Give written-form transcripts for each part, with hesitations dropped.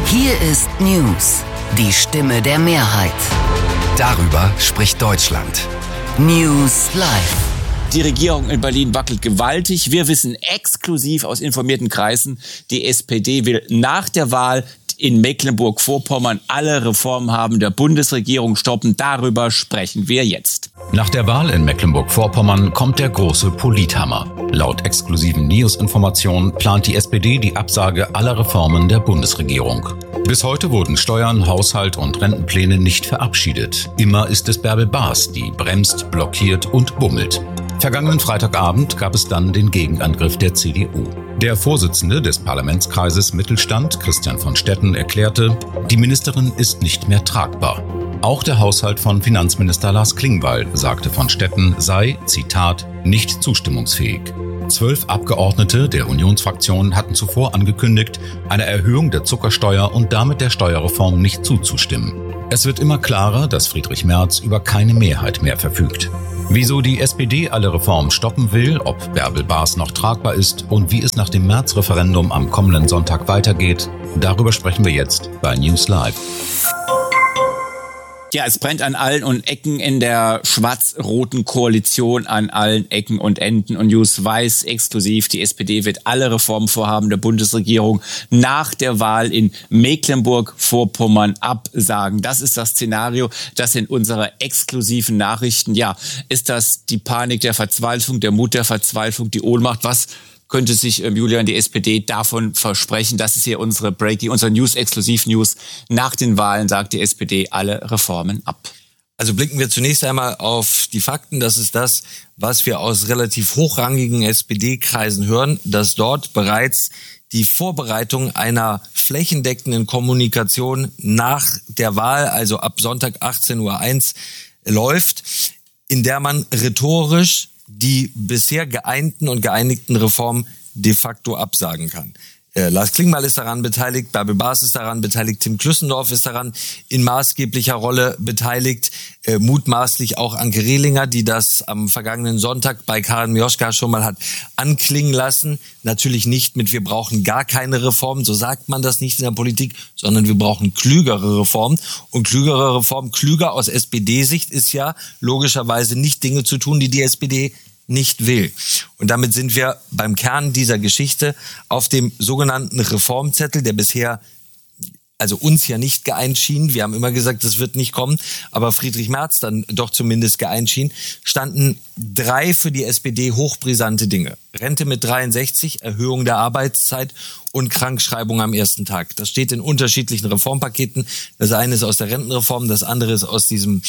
Hier ist News, die Stimme der Mehrheit. Darüber spricht Deutschland. News Live. Die Regierung in Berlin wackelt gewaltig. Wir wissen exklusiv aus informierten Kreisen, die SPD will nach der Wahl in Mecklenburg-Vorpommern alle Reformen haben der Bundesregierung stoppen. Darüber sprechen wir jetzt. Nach der Wahl in Mecklenburg-Vorpommern kommt der große Polithammer. Laut exklusiven News-Informationen plant die SPD die Absage aller Reformen der Bundesregierung. Bis heute wurden Steuern, Haushalt und Rentenpläne nicht verabschiedet. Immer ist es Bärbel Baas, die bremst, blockiert und bummelt. Vergangenen Freitagabend gab es dann den Gegenangriff der CDU. Der Vorsitzende des Parlamentskreises Mittelstand, Christian von Stetten, erklärte, die Ministerin ist nicht mehr tragbar. Auch der Haushalt von Finanzminister Lars Klingbeil, sagte von Stetten, sei, Zitat, nicht zustimmungsfähig. 12 Abgeordnete der Unionsfraktion hatten zuvor angekündigt, einer Erhöhung der Zuckersteuer und damit der Steuerreform nicht zuzustimmen. Es wird immer klarer, dass Friedrich Merz über keine Mehrheit mehr verfügt. Wieso die SPD alle Reformen stoppen will, ob Bärbel Baas noch tragbar ist und wie es nach dem März-Referendum am kommenden Sonntag weitergeht, darüber sprechen wir jetzt bei News Live. Ja, es brennt an allen Ecken in der schwarz-roten Koalition, an allen Ecken und Enden. Und News weiß exklusiv, die SPD wird alle Reformvorhaben der Bundesregierung nach der Wahl in Mecklenburg-Vorpommern absagen. Das ist das Szenario, das in unserer exklusiven Nachrichten, ja, ist das die Panik der Verzweiflung, der Mut der Verzweiflung, die Ohnmacht? Was könnte sich Julian, die SPD davon versprechen? Das ist hier unser News, Exklusiv-News. Nach den Wahlen sagt die SPD alle Reformen ab. Also blicken wir zunächst einmal auf die Fakten. Das ist das, was wir aus relativ hochrangigen SPD-Kreisen hören, dass dort bereits die Vorbereitung einer flächendeckenden Kommunikation nach der Wahl, also ab Sonntag 18:01 Uhr läuft, in der man rhetorisch die bisher geeinten und geeinigten Reformen de facto absagen kann. Lars Klingbeil ist daran beteiligt, Bärbel Baas ist daran beteiligt, Tim Klüssendorf ist daran in maßgeblicher Rolle beteiligt, mutmaßlich auch Anke Rehlinger, die das am vergangenen Sonntag bei Karin Mioska schon mal hat anklingen lassen. Natürlich nicht mit wir brauchen gar keine Reformen, so sagt man das nicht in der Politik, sondern wir brauchen klügere Reformen. Und klügere Reformen, klüger aus SPD-Sicht ist ja logischerweise nicht Dinge zu tun, die die SPD nicht will. Und damit sind wir beim Kern dieser Geschichte auf dem sogenannten Reformzettel, der bisher also uns ja nicht geeint schien. Wir haben immer gesagt, das wird nicht kommen, aber Friedrich Merz dann doch zumindest geeint schien, standen 3 für die SPD hochbrisante Dinge. Rente mit 63, Erhöhung der Arbeitszeit und Krankschreibung am ersten Tag. Das steht in unterschiedlichen Reformpaketen. Das eine ist aus der Rentenreform, das andere ist aus diesem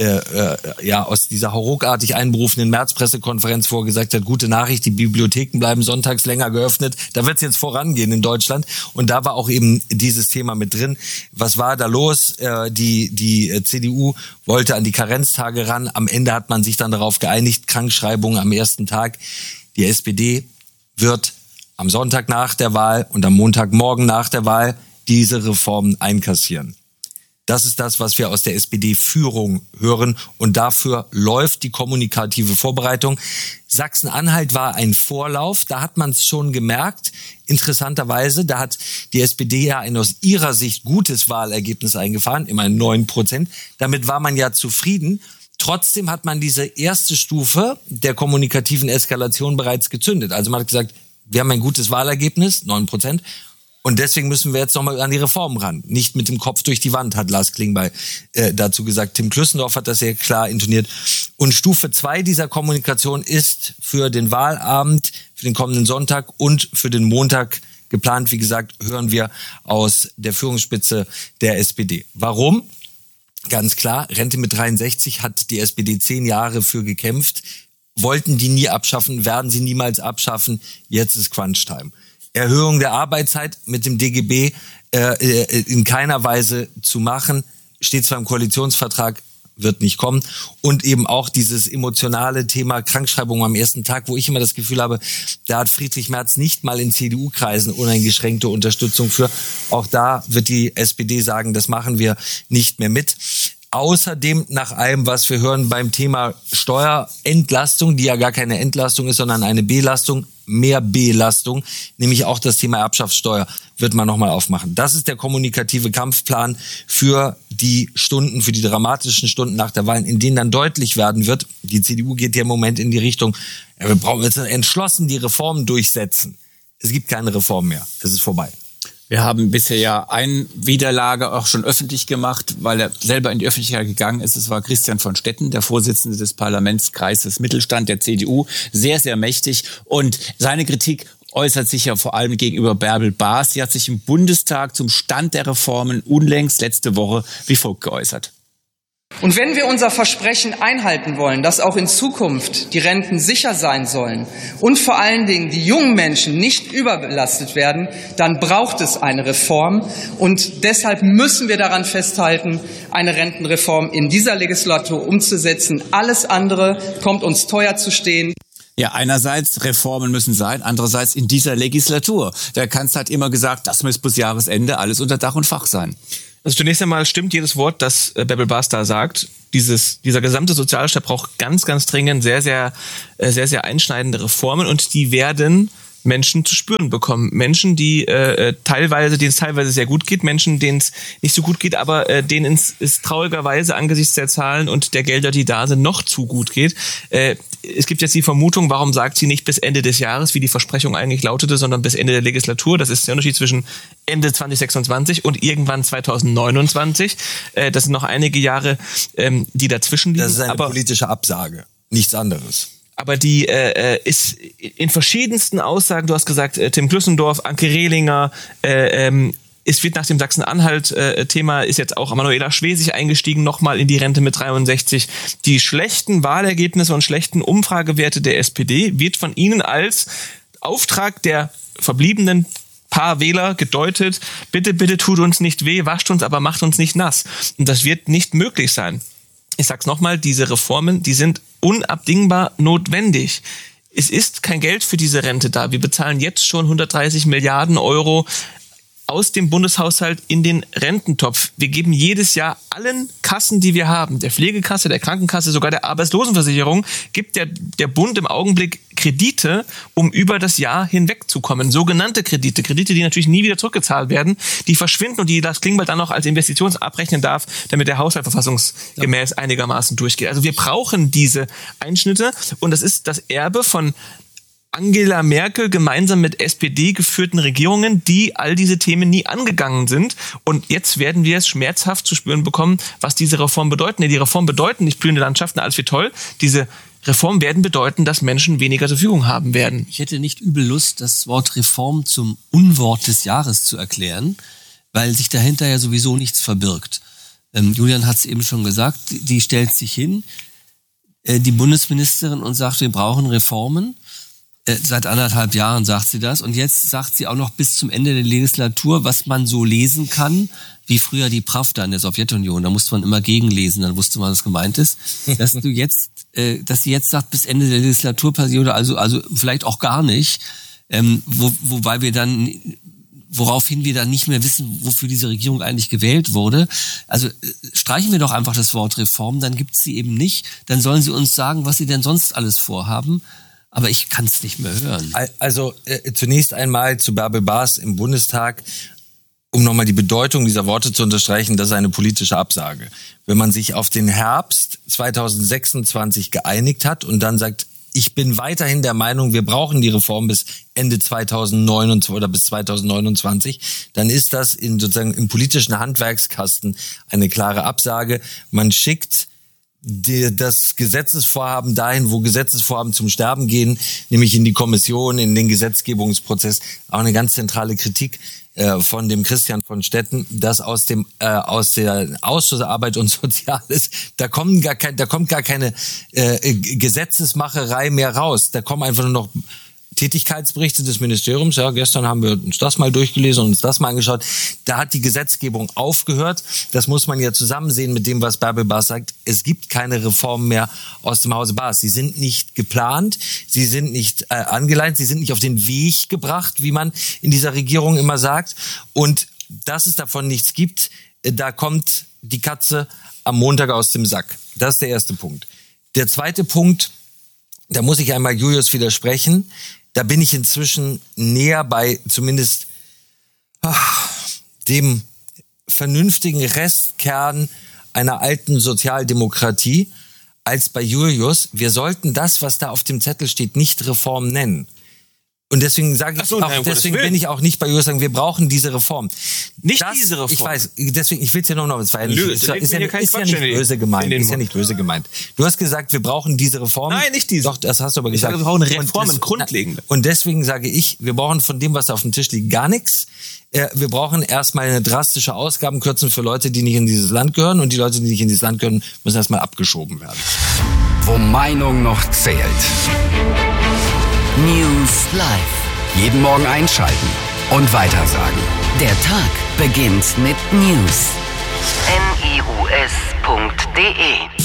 aus dieser hauruckartig einberufenen März-Pressekonferenz, wo er gesagt hat, gute Nachricht, die Bibliotheken bleiben sonntags länger geöffnet. Da wird es jetzt vorangehen in Deutschland. Und da war auch eben dieses Thema mit drin. Was war da los? Die CDU wollte an die Karenztage ran. Am Ende hat man sich dann darauf geeinigt, Krankschreibung am ersten Tag. Die SPD wird am Sonntag nach der Wahl und am Montagmorgen nach der Wahl diese Reformen einkassieren. Das ist das, was wir aus der SPD-Führung hören. Und dafür läuft die kommunikative Vorbereitung. Sachsen-Anhalt war ein Vorlauf. Da hat man es schon gemerkt. Interessanterweise, da hat die SPD ja ein aus ihrer Sicht gutes Wahlergebnis eingefahren. Immerhin 9%. Damit war man ja zufrieden. Trotzdem hat man diese erste Stufe der kommunikativen Eskalation bereits gezündet. Also man hat gesagt, wir haben ein gutes Wahlergebnis, 9%. Und deswegen müssen wir jetzt nochmal an die Reformen ran. Nicht mit dem Kopf durch die Wand, hat Lars Klingbeil dazu gesagt. Tim Klüssendorf hat das sehr klar intoniert. Und Stufe 2 dieser Kommunikation ist für den Wahlabend, für den kommenden Sonntag und für den Montag geplant. Wie gesagt, hören wir aus der Führungsspitze der SPD. Warum? Ganz klar, Rente mit 63 hat die SPD 10 Jahre für gekämpft. Wollten die nie abschaffen, werden sie niemals abschaffen. Jetzt ist Crunch-Time. Erhöhung der Arbeitszeit mit dem DGB in keiner Weise zu machen, steht zwar im Koalitionsvertrag, wird nicht kommen. Und eben auch dieses emotionale Thema Krankschreibung am ersten Tag, wo ich immer das Gefühl habe, da hat Friedrich Merz nicht mal in CDU-Kreisen uneingeschränkte Unterstützung für. Auch da wird die SPD sagen, das machen wir nicht mehr mit. Außerdem nach allem, was wir hören beim Thema Steuerentlastung, die ja gar keine Entlastung ist, sondern eine Belastung, mehr Belastung, nämlich auch das Thema Erbschaftssteuer wird man nochmal aufmachen. Das ist der kommunikative Kampfplan für die Stunden, für die dramatischen Stunden nach der Wahl, in denen dann deutlich werden wird, die CDU geht ja im Moment in die Richtung, wir brauchen jetzt entschlossen die Reformen durchsetzen. Es gibt keine Reform mehr. Es ist vorbei. Wir haben bisher ja eine Niederlage auch schon öffentlich gemacht, weil er selber in die Öffentlichkeit gegangen ist. Es war Christian von Stetten, der Vorsitzende des Parlamentskreises Mittelstand der CDU, sehr, sehr mächtig. Und seine Kritik äußert sich ja vor allem gegenüber Bärbel Baas. Sie hat sich im Bundestag zum Stand der Reformen unlängst letzte Woche wie folgt geäußert. Und wenn wir unser Versprechen einhalten wollen, dass auch in Zukunft die Renten sicher sein sollen und vor allen Dingen die jungen Menschen nicht überbelastet werden, dann braucht es eine Reform. Und deshalb müssen wir daran festhalten, eine Rentenreform in dieser Legislatur umzusetzen. Alles andere kommt uns teuer zu stehen. Ja, einerseits Reformen müssen sein, andererseits in dieser Legislatur. Der Kanzler hat immer gesagt, das muss bis Jahresende alles unter Dach und Fach sein. Also zunächst einmal stimmt jedes Wort, das Bärbel Baas da sagt. Dieser gesamte Sozialstaat braucht ganz, ganz dringend sehr, sehr einschneidende Reformen und die werden Menschen zu spüren bekommen. Menschen, denen es teilweise sehr gut geht, Menschen, denen es nicht so gut geht, aber denen es traurigerweise angesichts der Zahlen und der Gelder, die da sind, noch zu gut geht. Es gibt jetzt die Vermutung, warum sagt sie nicht bis Ende des Jahres, wie die Versprechung eigentlich lautete, sondern bis Ende der Legislatur. Das ist der Unterschied zwischen Ende 2026 und irgendwann 2029. Das sind noch einige Jahre, die dazwischen liegen. Das ist eine politische Absage, nichts anderes. Aber die ist in verschiedensten Aussagen, du hast gesagt, Tim Klüssendorf, Anke Rehlinger, es wird nach dem Sachsen-Anhalt-Thema ist jetzt auch Manuela Schwesig eingestiegen, nochmal in die Rente mit 63. Die schlechten Wahlergebnisse und schlechten Umfragewerte der SPD wird von ihnen als Auftrag der verbliebenen paar Wähler gedeutet, bitte, bitte tut uns nicht weh, wascht uns, aber macht uns nicht nass. Und das wird nicht möglich sein. Ich sag's nochmal, diese Reformen, die sind unabdingbar notwendig. Es ist kein Geld für diese Rente da. Wir bezahlen jetzt schon 130 Milliarden Euro aus dem Bundeshaushalt in den Rententopf. Wir geben jedes Jahr allen Kassen, die wir haben, der Pflegekasse, der Krankenkasse, sogar der Arbeitslosenversicherung, gibt der Bund im Augenblick Kredite, um über das Jahr hinwegzukommen. Sogenannte Kredite, die natürlich nie wieder zurückgezahlt werden, die verschwinden und die das Klingbeil dann noch als Investition abrechnen darf, damit der Haushalt verfassungsgemäß einigermaßen durchgeht. Also wir brauchen diese Einschnitte und das ist das Erbe von Angela Merkel gemeinsam mit SPD geführten Regierungen, die all diese Themen nie angegangen sind. Und jetzt werden wir es schmerzhaft zu spüren bekommen, was diese Reformen bedeuten. Die Reformen bedeuten nicht blühende Landschaften, alles wie toll. Diese Reformen werden bedeuten, dass Menschen weniger zur Verfügung haben werden. Ich hätte nicht übel Lust, das Wort Reform zum Unwort des Jahres zu erklären, weil sich dahinter ja sowieso nichts verbirgt. Julian hat es eben schon gesagt, die stellt sich hin, die Bundesministerin, und sagt, wir brauchen Reformen. Seit 1,5 Jahren sagt sie das. Und jetzt sagt sie auch noch bis zum Ende der Legislatur, was man so lesen kann, wie früher die Pravda in der Sowjetunion. Da musste man immer gegenlesen, dann wusste man, was gemeint ist. Dass sie jetzt sagt, bis Ende der Legislaturperiode, also vielleicht auch gar nicht, woraufhin wir dann nicht mehr wissen, wofür diese Regierung eigentlich gewählt wurde. Also streichen wir doch einfach das Wort Reform, dann gibt's sie eben nicht. Dann sollen sie uns sagen, was sie denn sonst alles vorhaben. Aber ich kann es nicht mehr hören. Also zunächst einmal zu Bärbel Baas im Bundestag, um nochmal die Bedeutung dieser Worte zu unterstreichen, das ist eine politische Absage. Wenn man sich auf den Herbst 2026 geeinigt hat und dann sagt, ich bin weiterhin der Meinung, wir brauchen die Reform bis Ende 2029 oder bis 2029, dann ist das sozusagen im politischen Handwerkskasten eine klare Absage. Man schickt das Gesetzesvorhaben dahin, wo Gesetzesvorhaben zum Sterben gehen, nämlich in die Kommission, in den Gesetzgebungsprozess. Auch eine ganz zentrale Kritik von dem Christian von Stetten, dass aus der Ausschuss Arbeit und Soziales, da kommt gar keine Gesetzesmacherei mehr raus. Da kommen einfach nur noch Tätigkeitsberichte des Ministeriums. Ja, gestern haben wir uns das mal durchgelesen und uns das mal angeschaut. Da hat die Gesetzgebung aufgehört. Das muss man ja zusammen sehen mit dem, was Bärbel Baas sagt. Es gibt keine Reformen mehr aus dem Hause Baas. Sie sind nicht geplant, sie sind nicht angeleint, sie sind nicht auf den Weg gebracht, wie man in dieser Regierung immer sagt. Und dass es davon nichts gibt, da kommt die Katze am Montag aus dem Sack. Das ist der erste Punkt. Der zweite Punkt, da muss ich einmal Julius widersprechen. Da bin ich inzwischen näher bei zumindest dem vernünftigen Restkern einer alten Sozialdemokratie als bei Julius. Wir sollten das, was da auf dem Zettel steht, nicht Reform nennen. Und deswegen sage ich deswegen bin ich auch nicht bei Julius sagen, wir brauchen diese Reform. Nicht diese Reform. Ich weiß, deswegen, ich will es ja noch, es war ja nicht, ist ja nicht böse gemeint. Ist ja nicht böse gemeint. Du hast gesagt, wir brauchen diese Reform. Nein, nicht diese. Doch, das hast du aber gesagt. Wir brauchen Reformen, grundlegende. Und deswegen sage ich, wir brauchen von dem, was da auf dem Tisch liegt, gar nichts. Wir brauchen erstmal eine drastische Ausgabenkürzung für Leute, die nicht in dieses Land gehören. Und die Leute, die nicht in dieses Land gehören, müssen erstmal abgeschoben werden. Wo Meinung noch zählt. News Live. Jeden Morgen einschalten und weitersagen. Der Tag beginnt mit News. news.de